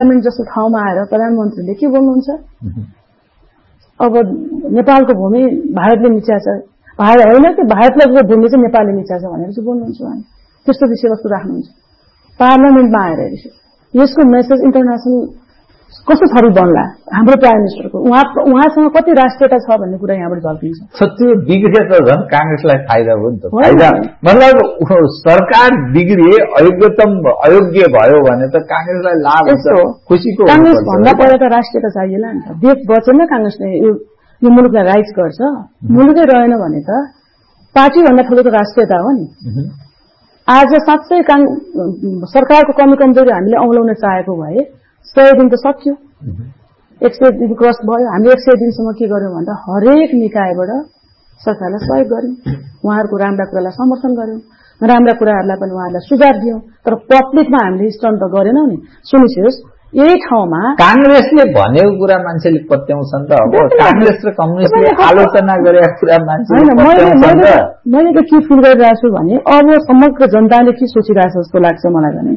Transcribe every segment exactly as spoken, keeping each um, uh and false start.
Parliament जस्तो ठाउँमा आएर प्रधानमन्त्रीले के बोल्नुहुन्छ? अब नेपालको भूमि भारतले मिचाछ, भारत होइन कि भारतको भूमि चाहिँ नेपालले मिचाछ भनेर चाहिँ बोल्नुहुन्छ उहाँले। त्यस्तो विषयवस्तु राख्नुहुन्छ पार्लियामेन्टमा आएर। यसको मेसेज इन्टरनेसनल कस्तो थरी बन्ला हाम्रो प्राइम मिनिस्टरको? उहाँ उहाँसँग कति राष्ट्रियता छ भन्ने कुरा यहाँबाट झल्किन्छ। त्यो बिग्रिए त झन् कांग्रेसलाई फाइदा हो नि त। फाइदा मतलब सरकार बिग्रिए, अयोग्यतम अयोग्य भयो भने त कांग्रेसलाई लाभ हुन्छ, खुसीको। कांग्रेस भन्दा पहिला त राष्ट्रियता चाहिएला नि त। देश बचेन कांग्रेसले यो मुलुकलाई राइज गर्छ, मुलुकै रहेन भने त पार्टी भन्दा ठुलो त राष्ट्रियता हो नि। आज साँच्चै सरकारको कमी कमजोरी हामीले औलाउन चाहेको भए सय दिन त सक्यो, एक सय दिन क्रस भयो। हामीले एक सय दिनसम्म के गर्यौं भन्दा हरेक निकायबाट सरकारलाई सहयोग गर्यौं, उहाँहरूको राम्रा कुरालाई समर्थन गर्यौं, नराम्रा कुराहरूलाई पनि उहाँहरूलाई सुझाव दियौं। तर पब्लिकमा हामीले स्टन त गरेनौं नि। सुनिनुहोस्, यही ठाउँमा कांग्रेसले भनेको कुरा मान्छेले पत्याउँछन् त। अब कांग्रेस र कम्युनिस्टले आलोचना गरेका कुरा मान्छेले पत्याउँछन् त। मैले त के फिल गरिरहेको छु भने अब समग्र जनताले के सोचिरहेछ जस्तो लाग्छ मलाई भने।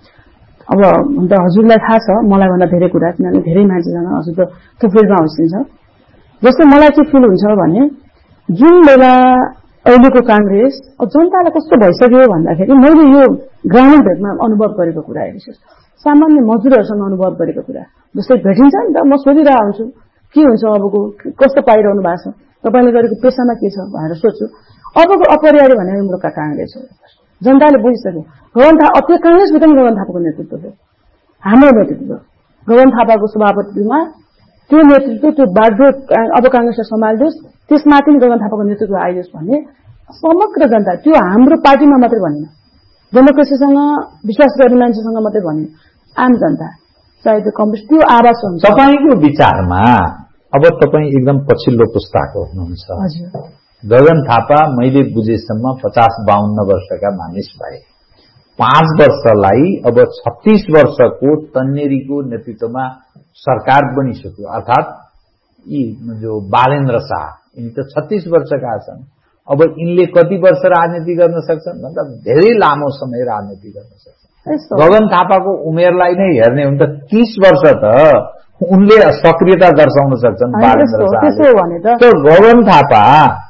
अब हुन त हजुरलाई थाहा छ मलाई भन्दा धेरै कुरा, किनभने धेरै मान्छेसँग हजुर त त्यो फिल्डमा होसिन्छ। जस्तो मलाई के फिल हुन्छ भने जुन बेला अहिलेको कांग्रेस जनतालाई कस्तो भइसक्यो भन्दाखेरि मैले यो ग्रामीण भेगमा अनुभव गरेको कुरा हेर्नुहोस्, सामान्य मजदुरहरूसँग अनुभव गरेको कुरा। जस्तै भेटिन्छ नि त, म सोधिरहेको हुन्छु के हुन्छ अबको, कस्तो पाइरहनु भएको छ, तपाईँले गरेको पेसामा के छ भनेर सोध्छु। अबको अपरिहार्य भनेर मुलुकका कांग्रेस हो। जनताले बुझिसक्यो। गगन थापा त्यो कांग्रेसभित्र पनि गगन थापाको नेतृत्व थियो, हाम्रो नेतृत्व। गगन थापाको सभापतिमा त्यो नेतृत्व, त्यो बागडोर अब कांग्रेसले सम्हालिदियोस्, त्यसमाथि पनि गगन थापाको नेतृत्व आइदियोस् भन्ने समग्र जनता, त्यो हाम्रो पार्टीमा मात्रै भनेन, डेमोक्रेसीसँग विश्वास गर्ने मान्छेसँग मात्रै भनेन, आम जनता चाहे त्यो कम्युनिस्ट त्यो आवाज हुन्छ। तपाईको विचारमा अब तपाईँ एकदम पछिल्लो पुस्ताको हुनुहुन्छ। हजुर। गगन थापा मैले बुझेसम्म पचास बाहन्न वर्षका मानिस भए, पाँच वर्षलाई अब छत्तीस वर्षको तन्नेरीको नेतृत्वमा सरकार बनिसक्यो। अर्थात यी जो बालेन्द्र शाह यिनी त छत्तीस वर्षका छन्। अब यिनले कति वर्ष राजनीति गर्न सक्छन् भन्दा धेरै लामो समय राजनीति गर्न सक्छन्। गगन थापाको उमेरलाई नै हेर्ने हो भने त तीस वर्ष त उनले सक्रियता दर्शाउन सक्छन् बालेन्द्र शाह। त गगन थापा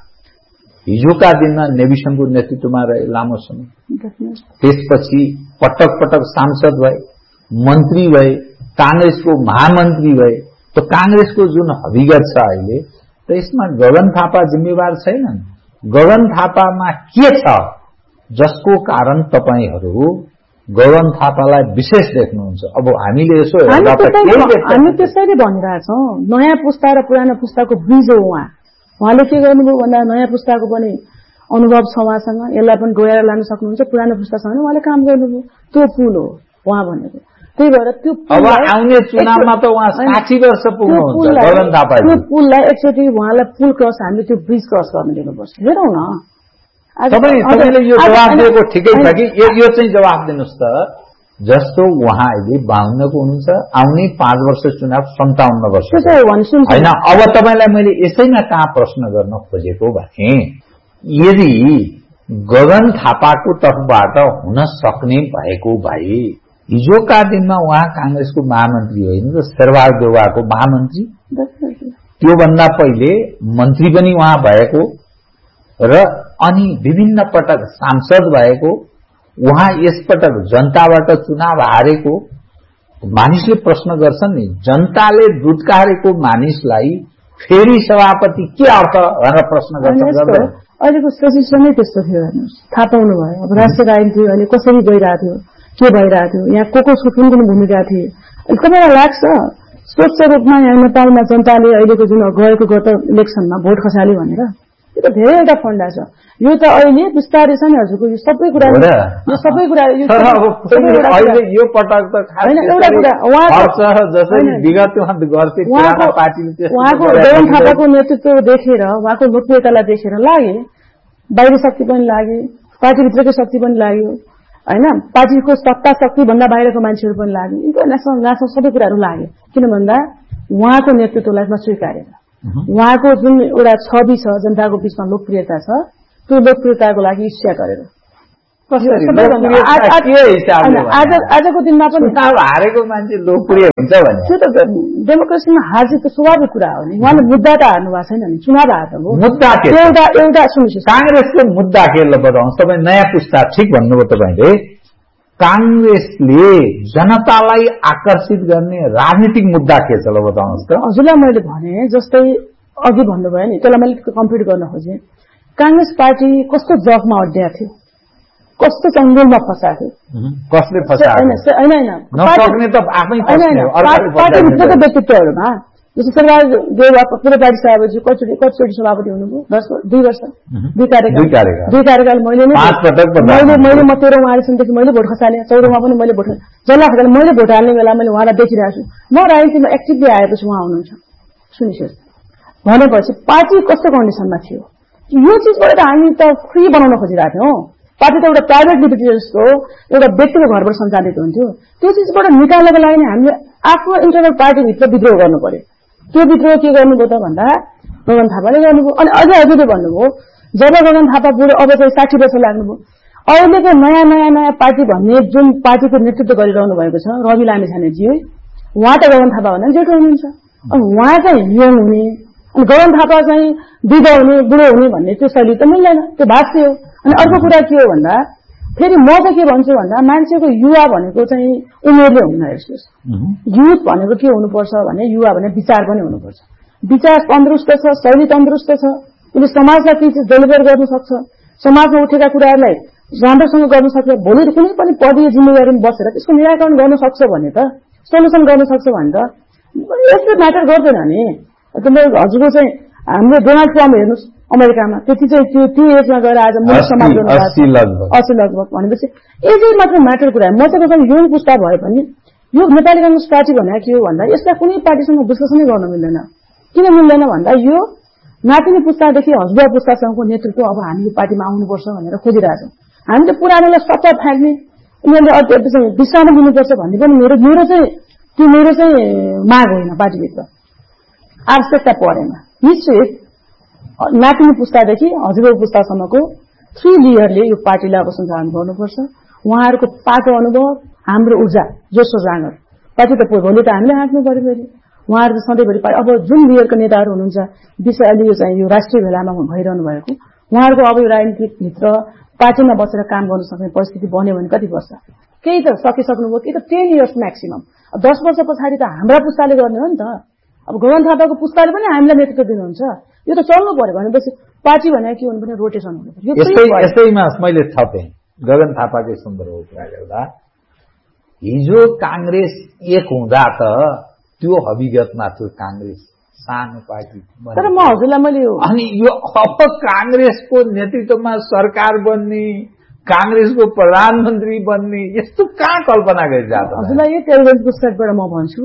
हिजोका दिनमा नेविसनको नेतृत्वमा रहे लामो समय, त्यसपछि पटक पटक सांसद भए, मन्त्री भए, कांग्रेसको महामन्त्री भए। त कांग्रेसको जुन हविगत छ अहिले त यसमा गगन थापा जिम्मेवार छैनन्। गगन थापामा के छ जसको कारण तपाईहरू गगन थापालाई विशेष देख्नुहुन्छ? अब हामीले यसो हेर्दा त हामी त्यसैले भनिरहेछौँ, नयाँ पुस्ता र पुरानो पुस्ताको ब्रिज हो उहाँ। उहाँले के गर्नुभयो भन्दा नयाँ पुस्ताको पनि अनुभव छ उहाँसँग, यसलाई पनि डोयाएर लान सक्नुहुन्छ। पुरानो पुस्तासँग उहाँले काम गर्नुभयो, त्यो पुल हो उहाँ भनेको। त्यही भएर त्यो अब आउने चुनावमा त उहाँ साठी वर्ष पुग्नुहुन्छ गगन थापा। त्यो पुललाई एकचोटि उहाँलाई पुल क्रस हामीले त्यो ब्रिज क्रस गर्न दिनुपर्छ। हेरौँ न तपाईँले यो जवाब दिएको ठिकै छ कि यो चाहिँ जवाब दिनुहोस् त। जस्तो उहाँ अहिले बाहुन्नको हुनुहुन्छ, आउने पाँच वर्ष चुनाव सन्ताउन्न वर्ष होइन। अब तपाईँलाई मैले यसैमा कहाँ प्रश्न गर्न खोजेको भने यदि गगन थापाको तर्फबाट हुन सक्ने भएको भए हिजोका दिनमा उहाँ कांग्रेसको महामन्त्री होइन त, शेरबहादुर देउवाको महामन्त्री, त्योभन्दा पहिले मन्त्री पनि उहाँ भएको र अनि विभिन्न पटक सांसद भएको, उहाँ यसपटक जनताबाट चुनाव हारेको। मानिसले प्रश्न गर्छन् नि, जनताले दुधकारेको मानिसलाई फेरि सभापति के अर्थ भनेर प्रश्न गर्छन्। अहिलेको सिचुएसन नै त्यस्तो थियो हेर्नुहोस्, थाहा पाउनु भयो। अब राष्ट्रिय राजनीति अहिले कसरी गइरहेको थियो, के भइरहेको थियो, यहाँ को को कुन कुन भूमिका थिए, तपाईँलाई लाग्छ स्वच्छ रूपमा यहाँ नेपालमा जनताले अहिलेको जुन गएको गत इलेक्सनमा भोट खसाल्यो भनेर? यो त धेरैवटा फन्डा छ। यो त अहिले बिस्तारै छ नि हजुरको यो सबै कुरा, यो सबै कुरा यो पटक त होइन। एउटा कुरा उहाँको गगन थापाको नेतृत्व देखेर, उहाँको लोकप्रियतालाई देखेर लागे, बाहिरी शक्ति पनि लागे, पार्टीभित्रको शक्ति पनि लाग्यो होइन, पार्टीको सत्ता शक्ति भन्दा बाहिरको मान्छेहरू पनि लाग्यो, इन्टरनेसनल नेसनल सबै कुराहरू लाग्यो। किन भन्दा उहाँको नेतृत्वलाई स्वीकारेर उहाँको जुन एउटा छवि छ जनताको बीचमा लोकप्रियता छ, त्यो लोकप्रियताको लागि इच्छा गरेर आजको दिनमा पनि हारेको मान्छे लोकप्रिय हुन्छ भने त्यो त डेमोक्रेसीमा हार जित स्वाभाविक कुरा हो नि। उहाँले मुद्दा त हार्नु भएको छैन नि, चुनाव हार्नु हो। मुद्दा के एउटा एउटा सुन्नुहोस्, कांग्रेसको मुद्दा के ल बताउनुहोस्। तपाईँ नयाँ पुस्ता ठिक भन्नुभयो तपाईँले। कांग्रेसले जनतालाई आकर्षित गर्ने राजनीतिक मुद्दा के छ ल बताउनुहोस् त। हजुरलाई मैले भने जस्तै अघि भन्नुभयो नि, त्यसलाई मैले कम्प्लिट गर्न खोजेँ। कांग्रेस पार्टी कस्तो जगमा अड्या थियो, कस्तो जंगलमा फसाएको थियो, कसले फसाएको पार्टीभित्रको व्यक्तित्वहरूमा। जस्तो सरकार पूर्व पार्टी सभापति कतिचोटि कतिचोटि सभापति हुनुभयो, दस दुई वर्ष दुई कार्यकाल दुई कार्यकाल मैले नै मैले मैले म तेह्रौँ आलेसम्मदेखि मैले भोट खसालेँ, चौधौँमा पनि मैले भोट जसलाई खसालेँ मैले भोट हाल्ने बेला मैले उहाँलाई देखिरहेको छु। म राजनीतिमा एक्टिभली आएपछि उहाँ हुनुहुन्छ। सुनिनुहोस्, भनेपछि पार्टी कस्तो कन्डिसनमा थियो, यो चिजबाट त हामी त फ्री बनाउन खोजिरहेको थियौँ। पार्टी त एउटा प्राइभेट लिबर्टी जस्तो एउटा व्यक्तिको घरबाट सञ्चालित हुन्थ्यो। त्यो चिजबाट निकाल्नको लागि नै हामीले आफ्नो इन्टरनल पार्टीभित्र विद्रोह गर्नु पर्यो। त्यो विद्रोह के गर्नुभयो त भन्दा गगन थापाले गर्नुभयो। अनि अझै हजुरले भन्नुभयो जब गगन थापा बुढो अब चाहिँ साठी वर्ष लाग्नुभयो, अहिलेको नयाँ नयाँ नयाँ पार्टी भन्ने जुन पार्टीको नेतृत्व गरिरहनु भएको छ रवि लामिछानेजी, उहाँ त गगन थापा भन्दा जेठो हुनुहुन्छ। अनि उहाँ चाहिँ यङ हुने अनि गगन थापा चाहिँ वृद्ध हुने बुढो हुने भन्ने त्यो शैली त मिल्दैन, त्यो भाष्य हो। अनि अर्को कुरा के हो भन्दा फेरि म त के भन्छु भन्दा मान्छेको युवा भनेको चाहिँ उमेरले हुन्न। हेर्नुहोस्, युथ भनेको के हुनुपर्छ भने युवा भने विचार पनि हुनुपर्छ। विचार तन्दुरुस्त छ, शैली तन्दुरुस्त छ, उसले समाजलाई केही चिज डेलिभर गर्न सक्छ, समाजमा उठेका कुराहरूलाई राम्रोसँग गर्न सक्छ, भोलि कुनै पनि पदीय जिम्मेवारीमा बसेर त्यसको निराकरण गर्न सक्छ भने त सोल्युसन गर्न सक्छ भने त यसले म्याटर गर्दैन नि। हजुरको चाहिँ हाम्रो डोनाल्ड ट्रम्प हेर्नुहोस् अमेरिकामा, त्यति चाहिँ त्यो त्यो एजमा गएर आज मुलुक समाज गर्नु अस्सी लगभग भनेपछि एजै मात्र म्याटर कुरा। म चाहिँ कसरी यङ पुस्ता भए पनि यो नेपाली कांग्रेस पार्टी भनेको के हो भन्दा यसलाई कुनै पार्टीसँग विश्लेषणै गर्न मिल्दैन। किन मिल्दैन भन्दा यो नातिनी पुस्तादेखि हजुरबा पुस्तासँगको नेतृत्व अब हामी यो पार्टीमा आउनुपर्छ भनेर खोजिरहेछौँ। हामीले पुरानोलाई सट्टा फ्याँक्ने, उनीहरूले चाहिँ विश्राम दिनुपर्छ भन्ने पनि मेरो मेरो चाहिँ त्यो मेरो चाहिँ माग होइन। पार्टीभित्र आवश्यकता परेमा निश्चित नातिनी पुस्तादेखि हजुरबाबु पुस्तासम्मको थ्री लेयरले यो पार्टीलाई अब सञ्चालन गर्नुपर्छ। उहाँहरूको पाको अनुभव, हाम्रो ऊर्जा, जोसो जाँगर पार्टी त भोलि त हामीले हाँक्नु पर्यो। फेरि उहाँहरू त सधैँभरि अब जुन लेयरका नेताहरू हुनुहुन्छ विषय अहिले यो चाहिँ यो राष्ट्रिय भेलामा भइरहनु भएको उहाँहरूको अब यो राजनीतिभित्र पार्टीमा बसेर काम गर्न सक्ने परिस्थिति बन्यो भने कति वर्ष, केही त सकिसक्नुभयो, केही त टेन इयर्स म्याक्सिमम। दस वर्ष पछाडि त हाम्रा पुस्ताले गर्ने हो नि त। अब गगन थापाको पुस्ताले पनि हामीलाई नेतृत्व दिनुहुन्छ, यो त चल्नु पर्यो। भनेपछि पार्टी भनेको के हुनु पर्ने रोटेसन हुनु पर्यो। यसैमा मैले थपेँ गगन थापाकै सन्दर्भको कुरा गर्दा हिजो कांग्रेस एक हुँदा त त्यो हविगतमा थियो कांग्रेस सानो पार्टी। तर म हजुरलाई मैले अनि यो अब कांग्रेसको नेतृत्वमा सरकार बन्ने, कांग्रेसको प्रधानमन्त्री बन्ने यस्तो कहाँ कल्पना गरिरहेको छ हजुरलाई? यो टेलिभिजनको साइडबाट म भन्छु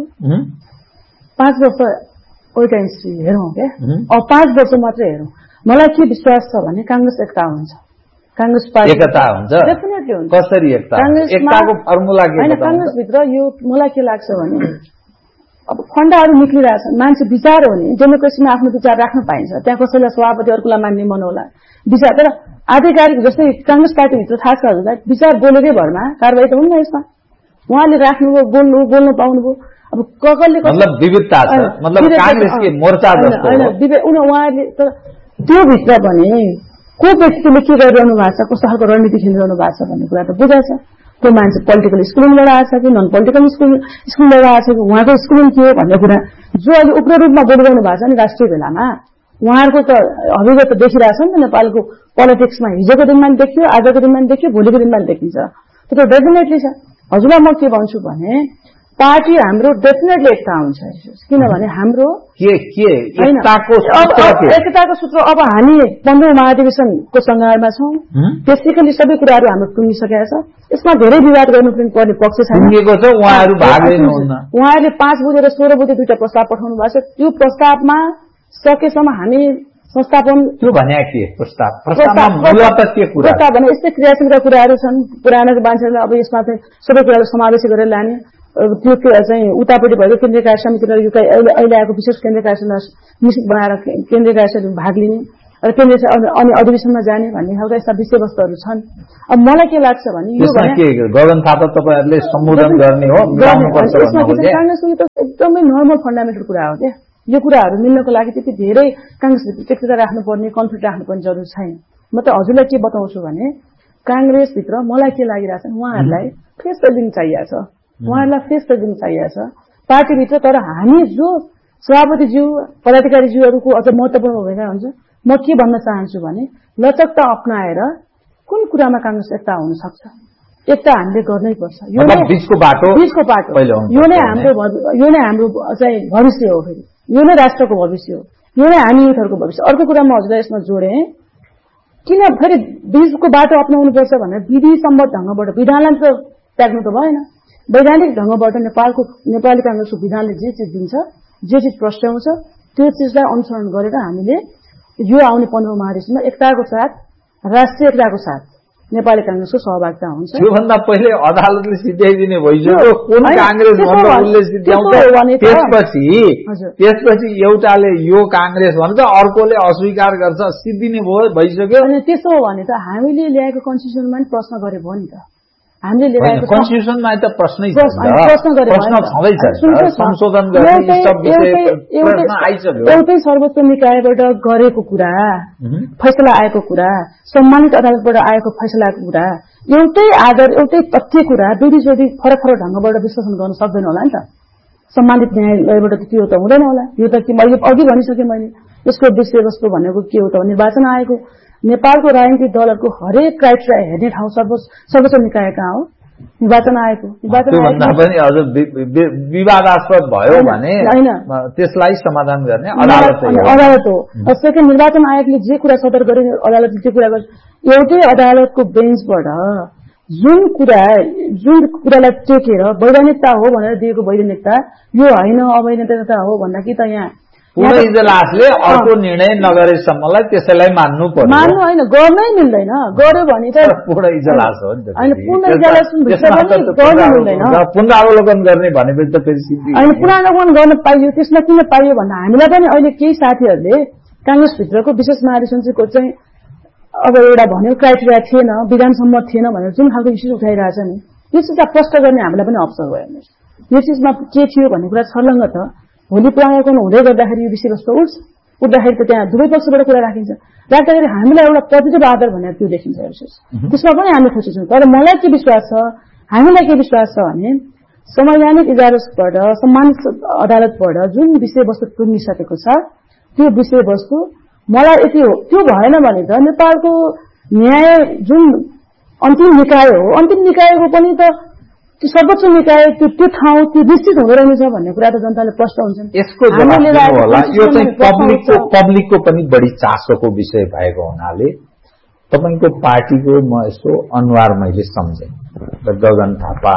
पाँच वर्ष एउटा हिस्ट्री हेरौँ क्या, अब पाँच वर्ष मात्र हेरौँ। मलाई के विश्वास छ भने कांग्रेस एकता हुन्छ, कांग्रेस पार्टी एकता हुन्छ, डेफिनेटली हुन्छ। कसरी एकता? एकताको फर्मुला के होइन? कांग्रेसभित्र यो मलाई के लाग्छ भने अब फण्डाहरू निक्लिरहेछन्, मान्छे विचार हो नि, डेमोक्रेसीमा आफ्नो विचार राख्न पाइन्छ। त्यहाँ कसैलाई सभापति अर्कोलाई मान्ने मन होला विचार, तर आधिकारिक जस्तै कांग्रेस पार्टीभित्र थाहा छ हजुरलाई विचार बोलेकै भरमा कारवाही त हुन्न यसमा। उहाँले राख्नुभयो, बोल्नु बोल्न पाउनुभयो। अब कसले मतलब विविधता छ, मतलब कांग्रेस के मोर्चा जस्तो होइन उहाँले त त्यो भित्र पनि को व्यक्तिले के गरिरहनु भएको छ, कस्तो खालको रणनीति खेलिरहनु भएको छ भन्ने कुरा त बुझाएको छ। त्यो मान्छे पोलिटिकल स्कुलिङबाट आएको छ कि नन पोलिटिकल स्कुल स्कुलबाट आएको छ कि उहाँको स्कुलिङ के हो भन्ने कुरा जो अहिले उग्र रूपमा बोलिरहनु भएको छ नि राष्ट्रिय भेलामा, उहाँहरूको त अभिगत देखिरहेछ नि त नेपालको पोलिटिक्समा। हिजोको दिनमा पनि देखियो, आजको दिनमा पनि देखियो, भोलिको दिनमा पनि देखिन्छ। त्यो त डेफिनेटली छ। हजुरलाई म के भन्छु भने पार्टी हाम्रो डेफिनेटली एकता हुन्छ, किनभने हाम्रो के के एकताको एकताको सूत्र अब हामी पन्ध्रौं महाधिवेशनको संघारमा छौँ। बेसिकली सबै कुराहरू हाम्रो टुङ्गिसकेका छ। यसमा धेरै विवाद गर्नु पर्ने पक्ष छैन। उहाँहरूले पाँच बुझेर सोह्र बुझे दुईटा प्रस्ताव पठाउनु भएको छ। त्यो प्रस्तावमा सकेसम्म हामी संस्थापन त्यो भने के प्रस्ताव प्रस्ताव भने यस्तै क्रियाशीलका कुराहरू छन्। पुरानो मान्छेहरूलाई अब यसमा चाहिँ सबै कुराहरू समावेश गरेर लाने, त्यो चाहिँ उतापट्टि भएको केन्द्रीय कार्य समितिलाई अहिले अहिले आएको विशेष केन्द्रीय कार्य समिति बनाएर केन्द्रीय कार्य समितिमा भाग लिने, र केन्द्रीय अनि अधिवेशनमा जाने भन्ने खालका यस्ता विषयवस्तुहरू छन्। अब मलाई के लाग्छ भने यो गगन थापा तपाईहरुले सम्बोधन गर्ने हो कांग्रेसको त एकदमै नर्मल फन्डामेन्टल कुरा हो क्या। यो कुराहरू मिल्नको लागि त्यति धेरै कांग्रेसले त्यतिका राख्नुपर्ने कन्फ्लिक्ट राख्नुपर्ने जरुरी छैन। म त हजुरलाई के बताउँछु भने कांग्रेसभित्र मलाई के लागिरहेछ उहाँहरूलाई फेस प्रेसिडेन्ट चाहिएको छ, उहाँहरूलाई फेस प्रेसिडेन्ट चाहिएको छ पार्टीभित्र। तर हामी जो सभापतिज्यू पदाधिकारीज्यूहरूको अझ महत्वपूर्ण भूमिका हुन्छ। म के भन्न चाहन्छु भने लचकता अपनाएर कुन कुरामा कांग्रेस एकता हुन सक्छ, एकता हामीले गर्नै पर्छ। यो नै बीचको बाटो बीचको बाटो यो नै हाम्रो यो नै हाम्रो चाहिँ भविष्य हो, फेरि यो नै राष्ट्रको भविष्य हो, यो नै हामी युथहरूको भविष्य। अर्को कुरा म हजुरलाई यसमा जोडे किन फेरि बीचको बाटो अपनाउनु पर्छ भनेर विधि सम्मत ढंगबाट विधानलाई त त्याग्नु त भएन। वैधानिक ढंगबाट नेपालको नेपाली कांग्रेसको विधानले जे चिज दिन्छ, जे चिज प्रस्ट्याउँछ त्यो चिजलाई अनुसरण गरेर हामीले यो आउने पन्ध्र महाधिवेशनमा एकताको साथ राष्ट्रिय एकताको साथ नेपाली कांग्रेसको सहभागिता हुन्छ। योभन्दा पहिले अदालतले सिध्याइदिने भइसक्यो कुन कांग्रेस भन्दा उनले सिध्याउँछ। त्यसपछि त्यसपछि एउटाले यो कांग्रेस भन्छ अर्कोले अस्वीकार गर्छ, सिद्धिने भयो भइसक्यो। अनि त्यसो हो भने त हामीले ल्याएको कन्स्टिट्युसनमा नि प्रश्न गरे भयो नि त। हामीले ल्याएको कन्स्टिट्युसनमा त प्रश्नै छ, प्रश्न गरे प्रश्न छँदैछ, संशोधन गर्ने सब विषय प्रश्न आइसक्यो। एउटै सर्वोच्च निकायबाट गरेको कुरा, फैसला आएको कुरा, सम्मानित अदालतबाट आएको फैसलाको कुरा, एउटै आधार एउटै तथ्य कुरा दुई जोडी फरक फरक ढंगबाट विश्लेषण गर्न सक्दैन होला नि त। सम्मानित न्यायालयबाट त त्यो त हुँदैन होला। यो त के मैले अघि भनिसकेँ मैले यसको विषयवस्तु भनेको के हो त निर्वाचन आएको नेपालको राजनीतिक दलहरूको हरेक क्राइटेरिया हेर्ने ठाउँ सर्वोच्च निकाय कहाँ हो? निर्वाचन आएको निर्वाचन पनि अझ विवादास्पद भयो भने त्यसलाई समाधान गर्ने अदालत अदालत हो। सेकेन्ड निर्वाचन आयोगले जे कुरा सदर गरे अदालतले त्यो कुरा गर्छ। एउटै अदालतको बेन्चबाट जुन कुरा जुन कुरालाई टेकेर वैधानिकता हो भनेर दिएको वैधानिकता यो होइन अवैधानिकता हो भन्दा कि त यहाँ पूर्ण इजलासले अर्को निर्णय नगरेसम्मलाई त्यसैलाई मान्नु पर्यो। मान्नु होइन गर्नै मिल्दैन। गर्यो भने त पूर्ण इजलास हो नि त। होइन पूर्ण इजलास गर्नु मिल्दैन। पुनरावलोकन गर्ने भनेपछि त फेरि सिद्धि होइन पुनरावलोकन गर्न पाइयो। त्यसमा किन पाइयो भन्दा हामीलाई पनि अहिले केही साथीहरूले कांग्रेसभित्रको विशेष महाधिवेशनको चाहिँ अब एउटा भन्यो क्राइटेरिया थिएन, विधान सम्मत थिएन भनेर जुन खालको इस्यु उठाइरहेछ नि यो चिजलाई प्रष्ट गर्ने हामीलाई पनि अवसर भयो। यो चिजमा के थियो भन्ने कुरा छर्लङ्ग त भोलि पुनरावलोकन हुँदै गर्दाखेरि यो विषयवस्तु उठ्छ। उठ्दाखेरि त त्यहाँ दुवै पक्षबाट कुरा राखिन्छ। राख्दाखेरि हामीलाई एउटा पोजिटिभ आधार भनेर त्यो देखिन्छ विशेष। त्यसमा पनि हामीले खोजेछौँ। तर मलाई के विश्वास छ, हामीलाई के विश्वास छ भने संवैधानिक इजलासबाट सम्मानित अदालतबाट जुन विषयवस्तु टुङ्गिसकेको छ त्यो विषयवस्तु मलाई यति हो। त्यो भएन भने त नेपालको न्याय जुन अन्तिम निकाय हो अन्तिम निकायको पनि त त्यो सर्वोच्च निकाय त्यो त्यो ठाउँ त्यो निश्चित हुँदो रहेछ भन्ने कुरा त जनताले प्रश्न हुन्छन्। यसको जवाफ होला। यो चाहिँ पब्लिकको पब्लिकको पनि बढी चासोको विषय भएको हुनाले तपाईको पार्टीको म यसो अनुहार मैले सम्झेँ। गगन थापा,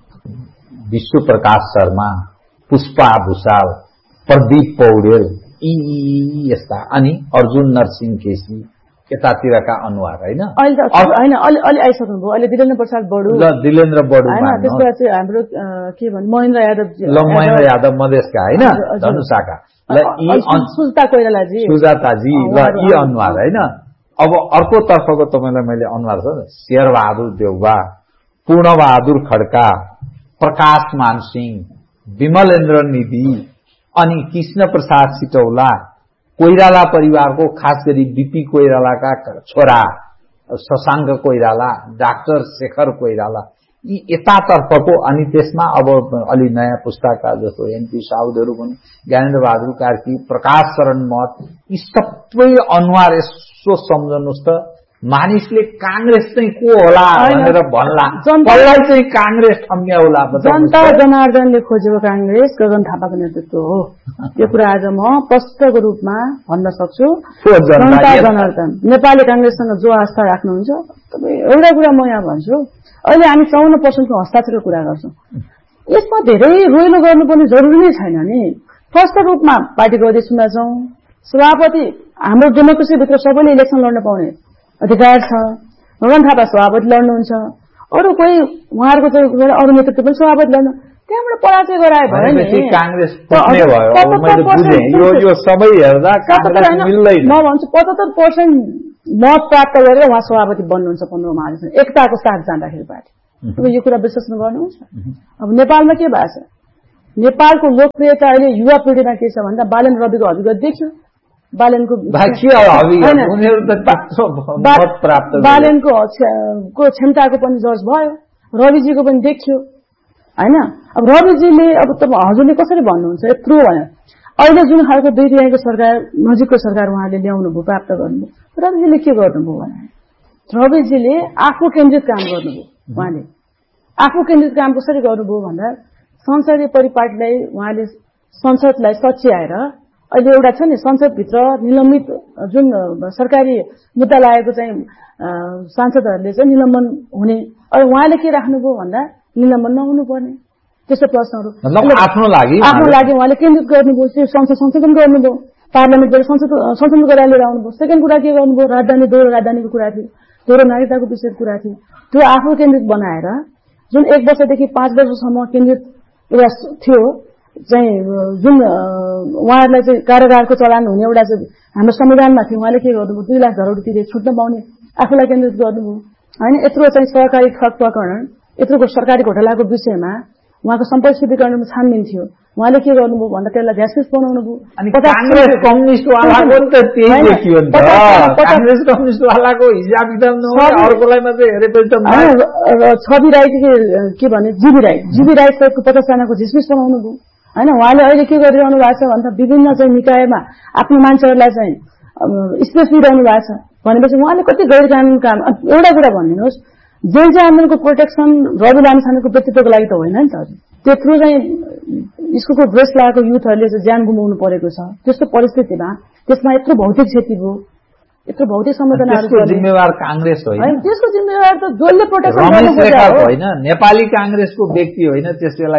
विश्व प्रकाश शर्मा, पुष्पा भुषाल, प्रदीप पौडेल यी यस्ता अनि अर्जुन नरसिंह केसी यतातिरका अनुहार होइन होइन अलि आइसक्नु भयो। अहिले दिलेन्द्र प्रसाद बडु ल दिलेन्द्र बडु त्यसबाट चाहिँ हाम्रो के भन्छ महेन्द्र यादव ल महेन्द्र यादव मधेसका होइन धनुषाका ल यी सुजाता कोइरालाजी सुजाताजी ल यी अनुहार होइन। अब अर्को तर्फको तपाईँलाई मैले अनुहार छ शेरबहादुर देउवा, पूर्णबहादुर खड्का, प्रकाश मानसिंह, विमलेन्द्र निधि अनि कृष्ण प्रसाद सिटौला, कोइराला परिवारको खास गरी बीपी कोइरालाका छोरा शशाङ्क कोइराला, डाक्टर शेखर कोइराला यी यतातर्फको अनि त्यसमा अब अलि नयाँ पुस्ताका जस्तो एनपी साउदहरू पनि ज्ञानेन्द्र बहादुर कार्की, प्रकाश शरण मत यी सबै अनुहार यसो सम्झनुहोस् त मानिसले कांग्रेस चाहिँ को होला भनेर भन्ला कसलाई चाहिँ कांग्रेस ठम्ब्याउला जनता जनार्दनले खोजेको कांग्रेस गगन थापाको नेतृत्व हो। यो कुरा आज म प्रष्टको रूपमा भन्न सक्छु। जनता जनार्दन नेपाली कांग्रेससँग जो आस्था राख्नुहुन्छ एउटा कुरा म यहाँ भन्छु अहिले हामी चौन्न पर्सेन्टको हस्ताक्षरको कुरा गर्छौं। यसमा धेरै रोइलो गर्नुपर्ने जरुरी नै छैन नि। प्रष्ट रूपमा पार्टीको अध्यक्षमा जाउँ, सभापति हाम्रो डेमोक्रेसीभित्र सबैले इलेक्सन लड्न पाउने अधिकार छ। गगन थापा सभापति लड्नुहुन्छ, अरू कोही उहाँहरूको चाहिँ अरू नेतृत्व पनि सभापति लड्नु त्यहाँबाट पराजय गराए भयो नि कांग्रेस फुट्ने भयो मैले बुझे यो यो सबै हेर्दा कांग्रेस मिल्दैन म भन्छु पचहत्तर पर्सेन्ट मत प्राप्त गरेर उहाँ सभापति बन्नुहुन्छ पन्ध्र महाधिवेशन एकताको साथ जाँदाखेरि पार्टी अब यो कुरा विश्वास गर्नुहुन्छ अब नेपालमा के भएको छ नेपालको लोकप्रियता अहिले युवा पिँढीमा के छ भन्दा बालेन रविको अभिगत देखियो बालेनको बालेनको को क्षमताको पनि जज भयो रविजीको पनि देखियो हैन अब रविजीले अब त हजुरले कसरी भन्नुहुन्छ यत्रो भयो अहिले जुन खालको दुई तिहाईको सरकार नजिकको सरकार उहाँले ल्याउनु भयो प्राप्त गर्नुभयो रविजीले के गर्नुभयो भने रविजीले आफू केन्द्रित काम गर्नुभयो उहाँले आफू केन्द्रित काम कसरी गर्नुभयो भन्दा संसदीय परिपाटीलाई उहाँले संसदलाई सच्याएर अहिले एउटा छ नि संसदभित्र निलम्बित जुन सरकारी मुद्दा लागेको चाहिँ सांसदहरूले चाहिँ निलम्बन हुने अब उहाँले के राख्नुभयो भन्दा निलम्बन नहुनु पर्ने त्यस्तो प्रश्नहरू आफ्नो लागि आफ्नो लागि उहाँले केन्द्रित गर्नुभयो संसद संशोधन गर्नुभयो पार्लियामेन्टबाट संसद संशोधन गरेर लिएर आउनुभयो सेकेन्ड कुरा के गर्नुभयो राजधानी दोहोरो राजधानीको कुरा थियो दोहोरो नागरिकताको विषयको कुरा थियो त्यो आफू केन्द्रित बनाएर जुन एक वर्षदेखि पाँच वर्षसम्म केन्द्रित एउटा थियो चाहिँ जुन उहाँहरूलाई चाहिँ कारागारको चलान हुने एउटा चाहिँ हाम्रो संविधानमा थियो उहाँले के गर्नुभयो दुई लाख घरहरू तिरे छुट्न पाउने आफूलाई केन्द्रित गर्नुभयो होइन यत्रो चाहिँ सहकारी ठग प्रकरण यत्रोको सरकारी घोटालाको विषयमा उहाँको सम्पत्ति शुद्धिकरणमा छानबिन थियो उहाँले के गर्नुभयो भन्दा त्यसलाई भ्यासफिस बनाउनु भयो अनि कांग्रेस कम्युनिस्टवालाको त त्यही देखियो नि त कांग्रेस कम्युनिस्टवालाको हिसाब किताब नभए अर्कोलाई मात्रै हेरेपछि त छवि राई के भने जीवी राई जीवी राई सहितको पचास जनाको झिसमिस बनाउनु भयो हैन उहाँले अहिले के गरिरहनु भएको छ भन्दा विभिन्न चाहिँ निकायमा आफ्नो मान्छेहरूलाई चाहिँ स्पेस दिइरहनु भएको छ भनेपछि उहाँले कति गैर कानूनी काम एउटा कुरा भनिदिनुहोस् जेल आन्दोलनको प्रोटेक्सन रवि लामिछानेको व्यक्तित्वको लागि त होइन नि त त्यत्रो चाहिँ स्कुलको ड्रेस लगाएको युथहरूले चाहिँ ज्यान गुमाउनु परेको छ त्यस्तो परिस्थितिमा त्यसमा यत्रो भौतिक क्षति भयो यत्रो भौतिक संवेदनाहरू जिम्मेवार कांग्रेस होइन त्यसको जिम्मेवार त जसले प्रोटेक्सन गर्नुपर्छ होइन नेपाली कांग्रेसको व्यक्ति होइन त्यस बेला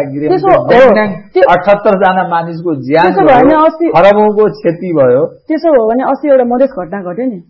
अठहत्तर जना मानिसको ज्यान खरबौंको क्षति भयो त्यसो हो भने अस्ति एउटा मधेस घटना घट्यो नि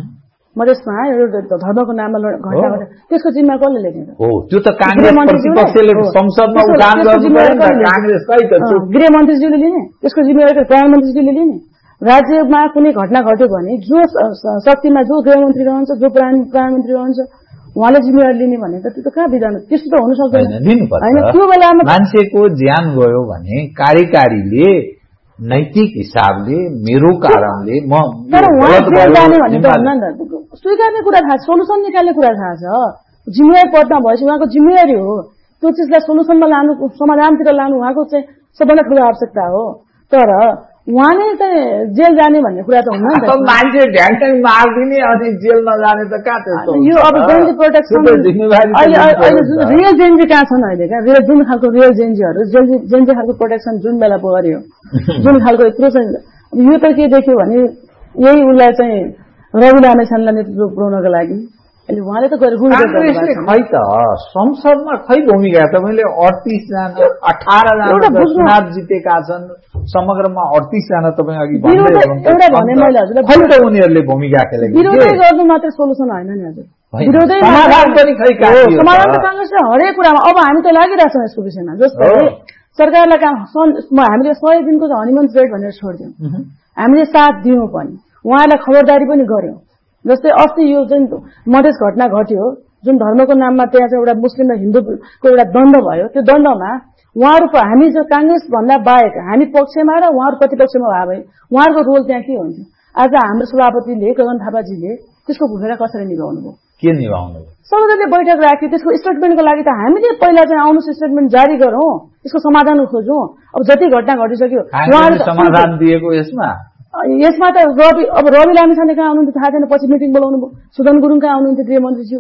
मधेसमा एउटा धर्मको नाममा घटना घट्यो त्यसको जिम्मा कसले लिने हो त्यो त कांग्रेस प्रतिपक्षले संसदमा उठान गर्नुपर्छ कांग्रेस खै त गृहमन्त्रीज्यूले लिने त्यसको जिम्मेवारी प्रधानमन्त्रीज्यूले लिने राज्यमा कुनै घटना घट्यो भने जो शक्तिमा जो गृहमन्त्री रहन्छ जो प्रधानमन्त्री रहन्छ उहाँले जिम्मेवारी लिने भने त त्यो त कहाँ विधान त्यस्तो त हुन सक्दैन होइन त्यो बेलामा मान्छेको ज्यान गयो भने कार्यकारीले नैतिक हिसाबले मेरो कारणले म तर उहाँ जेल जाने भन्ने त हुन्न नि त स्वीकार्ने कुरा थाहा छ सोलुसन निकाल्ने कुरा थाहा छ जिम्मेवारी पदमा भएपछि उहाँको जिम्मेवारी हो त्यो चिजलाई सोलुसनमा लानु समाधानतिर लानु उहाँको चाहिँ सबैभन्दा ठूलो आवश्यकता हो तर उहाँले चाहिँ जेल जाने भन्ने कुरा त हुन्न नि त मान्छे ढ्याङ मारिदिने अनि जेल नजाने त कहाँ त्यस्तो यो अब जेन्जी प्रोटेक्सन अहिले अहिले रियल जेन्जी कहाँ छन् अहिले क्या रियल जुन खालको रियल जेन्जीहरू जेन्जी खालको प्रोटेक्सन जुन बेला गर्यो जुन खालको यत्रो चाहिँ यो त के देख्यो भने यही उसलाई चाहिँ रवि लामिछानेलाई नेतृत्व पुर्याउनको लागि अहिले उहाँले त गएर कांग्रेसले खै त संसदमा खै भूमिका त मैले अडतीस जना अठार जना चुनाव जितेका छन् समग्रमा अडतीस जना तपाईँ अघि एउटा भने मैले हजुरलाई खै त उनीहरूले भूमिका खेलेको विरोधै गर्नु मात्रै सोलुसन होइन नि हजुर विरोधै समाधान पनि खै समाधान त कांग्रेसले हरेक कुरामा अब हामी त लागिरहेछौँ यसको विषयमा जस्तै सरकारलाई काम हामीले सय दिनको हनीमुन पिरियड भनेर छोडिदियौँ हामीले साथ दियौँ पनि उहाँलाई खबरदारी पनि गर्यौं जस्तै अस्ति यो जुन मधेस घटना घट्यो जुन धर्मको नाममा त्यहाँ चाहिँ एउटा मुस्लिम र हिन्दूको एउटा द्वन्द भयो त्यो द्वन्दमा उहाँहरूको हामी जो कांग्रेस भन्दा बाहेक हामी पक्षमा र उहाँहरू प्रतिपक्षमा भए भए उहाँहरूको रोल त्यहाँ के हुन्छ आज हाम्रो सभापतिले गगन थापाजीले त्यसको भूमिका कसरी निभाउनु भयो के निभाउनु सर्वदलीय बैठक राख्यो त्यसको स्टेटमेन्टको लागि त हामीले पहिला चाहिँ आउनुहोस् स्टेटमेन्ट जारी गरौँ यसको समाधान खोजौँ अब जति घटना घटिसक्यो उहाँहरूले समाधान दिएको यसमा यसमा त रवि अब रवि लामिछाने कहाँ आउनुहुन्थ्यो थाहा छैन पछि मिटिङ बोलाउनु भयो सुदन गुरुङ कहाँ आउनुहुन्थ्यो गृहमन्त्रीज्यू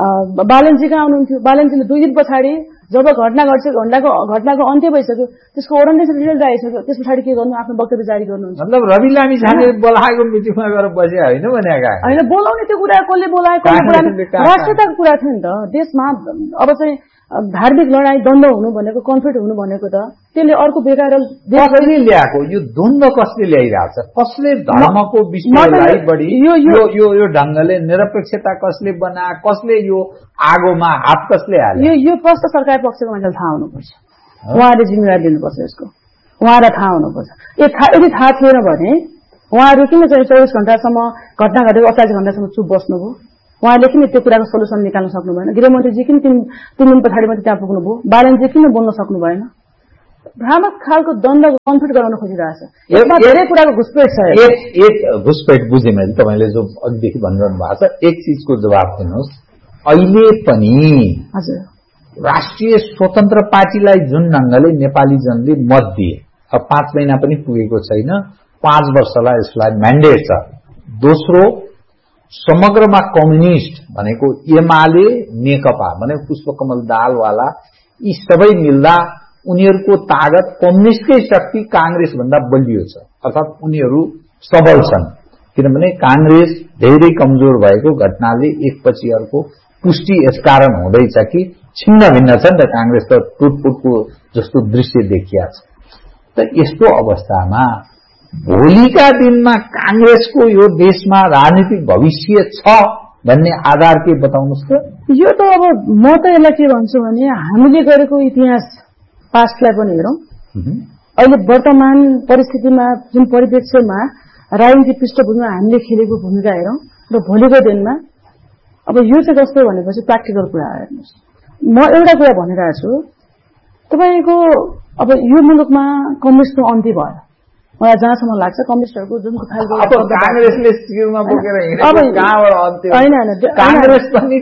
बालनजी कहाँ आउनुहुन्थ्यो बालनजीले दुई दिन पछाडि जब घटना घट्छ घटनाको घटनाको अन्त्य भइसक्यो त्यसको ओरिएन्टेसन रिजल्ट आइसक्यो त्यस पछाडि के गर्नु आफ्नो वक्तव्य जारी गर्नुहुन्छ मतलब रवि लामिछाने बोलाएको मिटिङमा गएर बसे होइन भनेका होइन बोलाउने त्यो कुरा कसले बोलाएको राष्ट्रियताको कुरा थियो नि त देशमा अब चाहिँ धार्मिक लडाई द्वन्द हुनु भनेको कन्फ्लिक्ट हुनु भनेको त त्यसले अर्को बेकार कसले ल्याएको यो द्वन्द कसले ल्याइरहेछ कसले धर्मको विषयलाई बढी यो यो यो ढंगले निरपेक्षता कसले बना कसले यो आगोमा हात कसले हाल्यो यो यो प्रश्न सरकार पक्षको मान्छेलाई थाहा हुनुपर्छ उहाँले जिम्मेवारी लिनुपर्छ यसको, उहाँलाई थाहा हुनुपर्छ। यदि थाहा थिएन भने उहाँहरू किन चाहिँ चौबिस घण्टासम्म घटना घटेको अठाइस घण्टासम्म चुप बस्नुभयो? उहाँले किन त्यो कुराको सोल्युसन निकाल्न सक्नु भएन? गृहमन्त्रीजी किन तिन तिन दिन पछाडि मात्रै त्यहाँ पुग्नुभयो? बालनजी किन बोल्न सक्नु भएन? भ्रामक खालको द्वन्द कन्फ्लिक्ट गराउन खोजिरहेछ। यसमा धेरै कुराको घुसपेट छ। एक एक घुसपेट बुझेँ मैले तपाईँले जो अघिदेखि भनिरहनु भएको छ। एक चिजको जवाब दिनुहोस्, अहिले पनि हजुर राष्ट्रिय स्वतन्त्र पार्टीलाई जुन ढंगले नेपाली जनले मत दिए, अब पाँच महिना पनि पुगेको छैन, पाँच वर्षलाई यसलाई म्यान्डेट छ। दोस्रो, समग्रमा कम्युनिस्ट भनेको एमाले नेकपा भने पुष्पकमल दाहालवाला यी सबै मिल्दा उनीहरूको तागत कम्युनिस्टकै शक्ति कांग्रेस भन्दा बलियो छ, अर्थात् उनीहरू सबल छन्। किनभने कांग्रेस धेरै कमजोर भएको घटनाले एकपछि अर्को पुष्टि यसकारण हुँदैछ कि छिन्न भिन्न छन् र कांग्रेस त टुटफुटको जस्तो दृश्य देखिया छ। त यस्तो अवस्थामा भोलिका दिनमा कांग्रेसको यो देशमा राजनीतिक भविष्य छ भन्ने आधार के बताउनुस् त? यो त अब म त यसलाई के भन्छु भने हामीले गरेको इतिहास पास्टलाई पनि हेरौं। अहिले वर्तमान परिस्थितिमा जुन परिप्रेक्ष्यमा राजनीतिक पृष्ठभूमिमा हामीले खेलेको भूमिका हेरौं र भोलिको दिनमा अब यो चाहिँ कस्तो भनेपछि प्र्याक्टिकल कुरा हेर्नुहोस्। म एउटा कुरा भनिरहेको छु, तपाईको अब यो मुलुकमा कम्युनिस्टको अन्त्य भयो। मलाई जहाँसम्म लाग्छ कम्युनिस्टहरूको जुन खालको कांग्रेसले शिरमा बोकेर हिँडेको कहाँबाट अन्त्य? हैन हैन, कांग्रेस पनि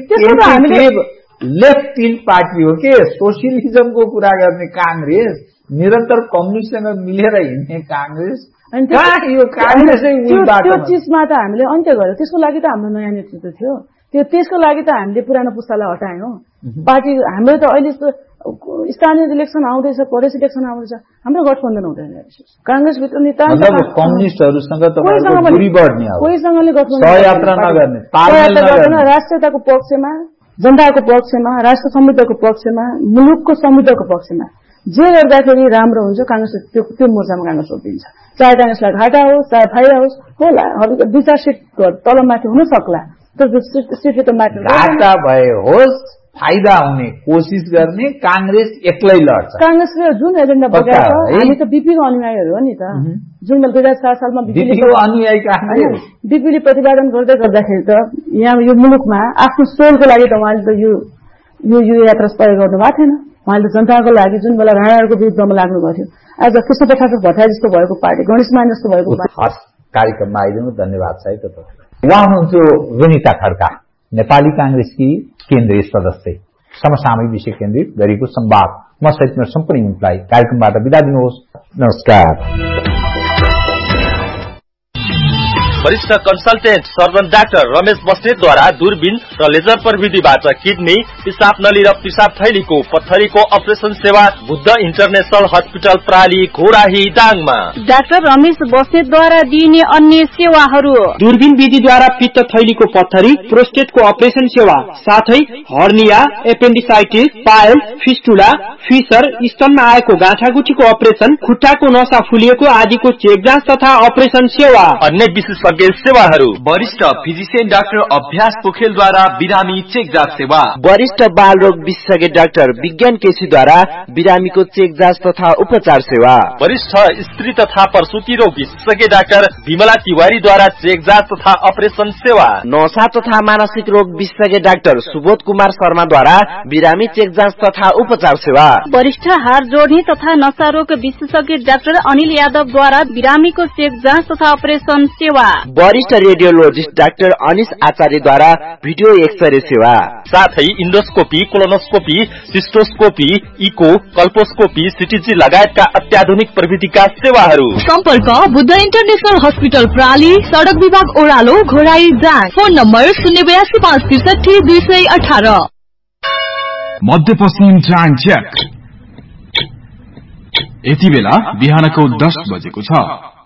लेफ्ट विङ पार्टी हो के? सोशलिजमको कुरा गर्ने कांग्रेस, निरन्तर कम्युनिस्टसँग मिलेर हिँड्ने कांग्रेस, यो कांग्रेसै त्यो चिजमा त हामीले अन्त्य गर्यो। त्यसको लागि त हाम्रो नयाँ नेतृत्व थियो। त्यो त्यसको लागि त हामीले पुरानो पुस्तालाई हटायौं। पार्टी हाम्रो त अहिले स्थानीय इलेक्सन आउँदैछ, प्रदेश इलेक्सन आउँदैछ, हाम्रो गठबन्धन हुँदैन। कांग्रेसभित्र नेता कम्युनिस्टहरूसँग कोहीसँगले गठबन्धन सहयात्रा नगर्ने, राष्ट्रियताको पक्षमा, जनताको पक्षमा, राष्ट्र समृद्धको पक्षमा, मुलुकको समृद्धको पक्षमा जे गर्दाखेरि राम्रो हुन्छ कांग्रेस त्यो त्यो मोर्चामा कांग्रेस उभिन्छ। चाहे कांग्रेसलाई घाटा होस् चाहे फाइदा होस्, होला दुई चार सिट तलमाथि हुन सक्ला, तर सिट त माथि घाटा भए होस् फाइदा हुने कोसिस गर्ने कांग्रेस एक्लै लड्छ। कांग्रेसले जुन एजेन्डा बोकेको छ, हामी त बीपीको अनुयायीहरू हो नि त। जुन बेला दुई हजार सात सालमा बीपीको अनुयायी कांग्रेस बीपीले प्रतिपादन गर्दै गर्दाखेरि त यहाँ यो मुलुकमा आफ्नो सोलको लागि त उहाँले त यो यो यात्रा तय गर्नु भएको थिएन। उहाँले त जनताको लागि जुन बेला राणाहरूको विरुद्धमा लाग्नु भएको थियो, आज कृष्ण प्रसाद भट्टराई जस्तो भएको पार्टी, गणेश मान जस्तो भएको पार्टी कार्यक्रममा आइदिनु। धन्यवाद साहिब। उहाँ हुनुहुन्थ्यो विनिता खड्का, नेपाली कांग्रेसकी केन्द्रीय सदस्य, समसामयिक विषय केन्द्रित गरेको संवाद। म सहित मेरो सम्पूर्ण युनिटलाई कार्यक्रमबाट बिदा दिनुहोस्। नमस्कार। वरिष्ठ कन्सल्टेन्ट सर्जन डाक्टर रमेश बस्नेतद्वारा दूरबीन र लेजर प्रविधिबाट किडनी, पिसाब नली र पिसाब थैलीको पत्थरीको अपरेसन सेवा Buddha international hospital प्राली Ghorahi दाङमा। Doctor Ramesh बस्नेतद्वारा दिइने अन्य सेवाहरू: दूरबीन विधिद्वारा पित्त थैलीको पत्थरी, प्रोस्टेटको अपरेसन सेवा, साथै hernia, appendicitis, pile, fistula, fissure, स्तनमा आएको गाँठागुठीको अपरेसन, खुट्टाको नसा फुलिएको आदिको चेक जाँच तथा अपरेसन सेवा। अन्य विशेष सेवाहरू: वरिष्ठ फिजिशियन डाक्टर अभ्यास पोखेलद्वारा बिरामी चेक जाँच सेवा, वरिष्ठ बाल रोग विशेषज्ञ डाक्टर विज्ञान केसीद्वारा बिरामीको चेक जाँच तथा उपचार सेवा, वरिष्ठ स्त्री तथा प्रसुति रोग विशेषज्ञ डाक्टर विमला तिवारीद्वारा चेक जाँच तथा अपरेसन सेवा, नशा तथा मानसिक रोग विशेषज्ञ डाक्टर सुबोध कुमार शर्माद्वारा बिरामी चेक जाँच तथा उपचार सेवा, वरिष्ठ हार जोड्ने तथा नशा रोग विशेषज्ञ डाक्टर अनिल यादवद्वारा बिरामीको चेक जाँच तथा अपरेसन सेवा, वरिष्ठ रेडियोलोजिस्ट डाक्टर अनिश आचार्यद्वारा भिडियो एक्सरे सेवा, साथै इन्डोस्कोपी, कोलोनोस्कोपी, सिस्टोस्कोपी, इको, कल्पोस्कोपी, सिटीजी लगायतका अत्याधुनिक प्रविधिका सेवाहरू। सम्पर्क बुद्ध इन्टरनेशनल हस्पिटल प्राली, सड़क विभाग ओह्रालो, घोराई दाङ। फोन नम्बर शून्य बयासी पाँच त्रिसठी दुई सय अठार। मध्यपश्चिम ट्रान चेक। यति बेला बिहानको दस बजेको छ।